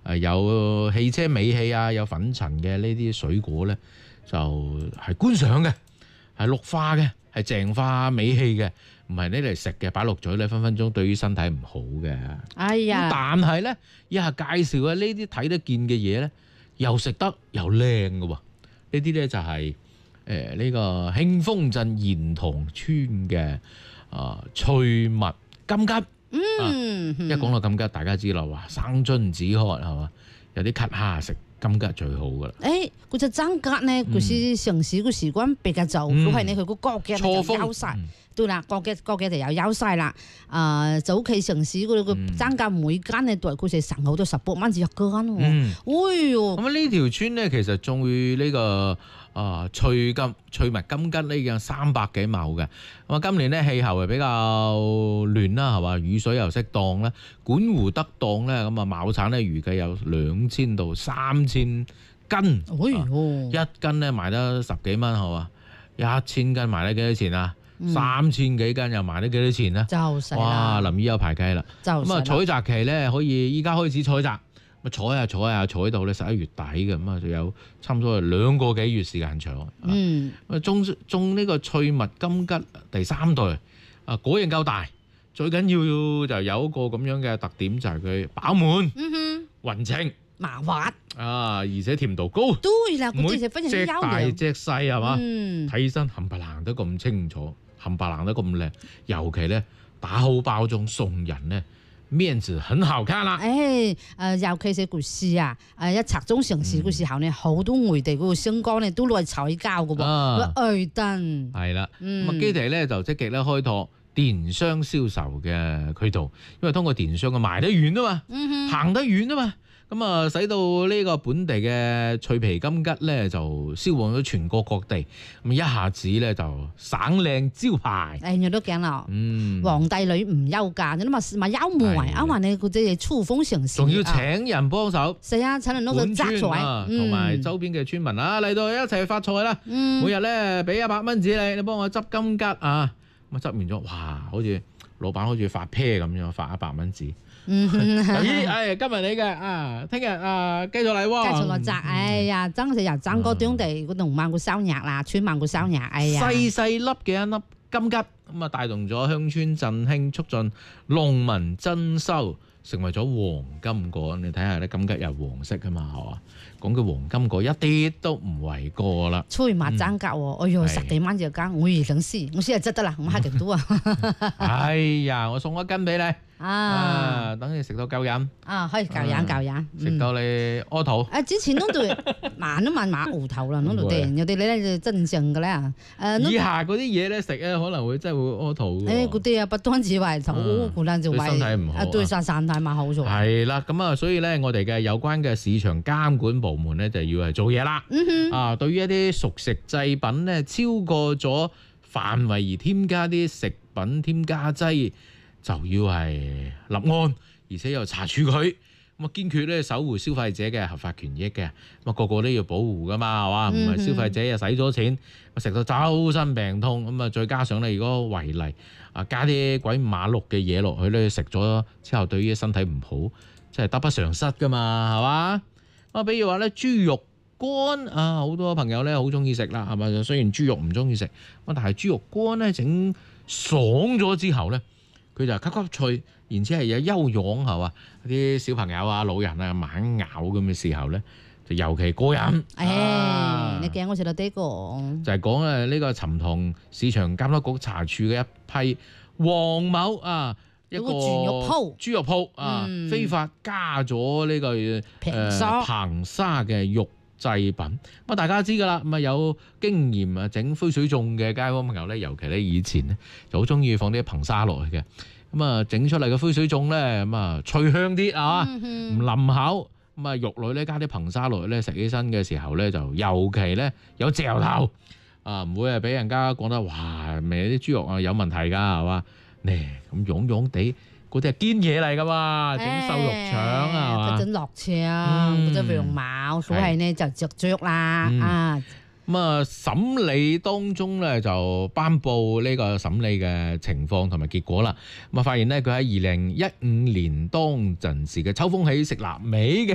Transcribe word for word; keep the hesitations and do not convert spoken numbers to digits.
誒有汽車尾氣啊，有粉塵嘅呢啲水果咧，就係觀賞嘅，係綠化嘅，係淨化尾氣嘅，唔係呢嚟食嘅，擺落嘴咧分分鐘對於身體唔好嘅。 哎呀！ 但係咧，以下介紹嘅呢啲睇得見嘅嘢咧，又食得又靚嘅喎。呢啲咧就係誒呢個慶豐鎮鹽塘村嘅啊翠蜜金桔。 嗯， 一講到金桔，大家知啦，哇生津止渴係嘛，有啲咳蝦食金桔最好噶啦。 誒，嗰隻真桔呢，佢是城市個時間比較早，佢係呢佢個果嘅就優勢。對啦，果嘅果嘅就有優勢啦。啊，早期城市嗰個真桔每間呢代佢哋成好多十八蚊至一間喎。哎喲！ 咁呢條村咧，其實種呢個啊翠金翠蜜金桔呢嘅三百幾畝嘅。咁啊，今年咧氣候係比較暖啦，係嘛？雨水又適當咧，管湖得當咧，咁啊畝產咧預計有兩千到三千斤。哎喲！一斤咧賣得十幾蚊，係嘛？一千斤賣得幾多錢啊？嗯、三千幾斤又賣得幾多錢咧？ 就係啦！ 哇！林姨有排計啦。咁啊，採摘期咧可以依家開始採摘。咪採下採下採到咧十一月底嘅，咁啊，就有差唔多係兩個幾月時間長。嗯，啊種種呢個翠蜜金桔第三代啊，果然夠大，最緊要就有一個咁樣嘅特點，就係佢飽滿、嗯、勻稱、 麻滑啊，而且甜度高。 對啦， 唔會隻大隻細係嘛？ 嗯， 睇起身冚唪唥都咁清楚，冚唪唥都咁靚，尤其咧打好包裝送人咧。面子很好看啦！ 誒誒，尤其是嗰時啊，誒一拆中城市嗰時候呢，好多外地嗰個商家呢都嚟採購嘅喎，愛登係啦。咁啊，基地咧就積極咧開拓電商銷售嘅渠道，因為通過電商嘅賣得遠啊嘛，嗯、行得遠啊嘛。咁啊，使到呢個本地嘅脆皮金桔咧就銷往咗全國各地，咁一下子咧就省靚招牌。 誒，我都驚啦，嗯，皇帝女唔憂嫁，你諗下咪優梅，啱話你嗰啲觸風城市， 仲要請人幫手， 係啊，請人攞個摘菜， 同埋周邊嘅村民啊嚟到一齊發財啦，嗯、每日咧俾一百蚊紙你，你幫我執金桔啊，咁啊執完咗，哇，好似老闆好似發啤咁樣發一百蚊紙。嗯，咦，哎，今日你嘅啊，聽日啊，繼續嚟喎， 繼續落摘，哎呀，真係由整個當地嗰農民個收入啦，村民個收入，哎呀， 細細粒嘅一粒金桔，咁啊帶動咗鄉村振興，促進農民增收，成為咗黃金果。你睇下咧，金桔又黃色噶嘛，係嘛？講句黃金果一啲都唔為過啦。 翠蜜真桔喎，哎呦，十幾蚊一斤，我而想試，我試就執得啦，我蝦極多啊。 哎呀，我送一斤俾你。啊！啊等你食到夠飲啊，可以夠飲夠飲， 食、嗯、到你屙肚。 啊！之前嗰度萬都萬馬糊頭啦，嗰度啲人有啲咧就真正嘅咧。誒， 以下嗰啲嘢咧食咧，可能會真係會屙肚。 誒，嗰啲啊，不單止為肚，可能就為身體唔好。啊， 對晒身體唔好咗。 係啦，咁啊，所以咧，我哋嘅有關嘅市場監管部門咧，就要係做嘢啦。嗯哼。啊，對於一啲熟食製品咧，超過咗範圍而添加啲食品添加劑，就要係立案，而且又查處佢，咁啊堅決咧守護消費者嘅合法權益嘅，咁啊個個都要保護噶嘛，係嘛？唔係消費者又使咗錢，食到周身病痛，咁啊再加上咧如果違例啊加啲鬼五馬六嘅嘢落去咧，食咗之後對於身體唔好，真係得不償失噶嘛，係嘛？啊，比如話咧豬肉乾啊，好多朋友咧好中意食啦，係咪？雖然豬肉唔中意食，咁但係豬肉乾咧整爽咗之後咧。佢就吸吸脆，然之後係有優養係嘛？啲小朋友啊、老人啊猛咬咁嘅時候咧，就尤其過癮。 誒，啊、你驚我食到呢個？就係講誒呢個尋塘市場監督局查處嘅一批黃某啊，一個豬肉鋪，豬肉鋪啊，嗯、非法加咗呢、呢個誒硼砂嘅肉製品。咁啊，大家知㗎啦，咁啊有經驗啊整灰水粽嘅街坊朋友咧，尤其咧以前咧就好中意放啲硼砂落去嘅。咁啊，整出嚟嘅灰水粽咧，咁啊脆香啲啊，唔腍口。咁啊，肉類咧加啲硼砂落去咧，食起身嘅時候咧，就尤其咧有嚼頭啊，唔會係俾人家講得哇，味啲豬肉啊有問題㗎，係嘛？咧咁癢癢地。嗰啲係堅嘢嚟噶嘛，整瘦肉腸啊嘛， 整落腸，或者羊毛，所以呢就着著啦啊。 咁啊，審理當中咧就頒布呢個審理嘅情況同埋結果啦。咁啊，發現咧佢喺二零一五年當陣時嘅秋風起食臘味嘅。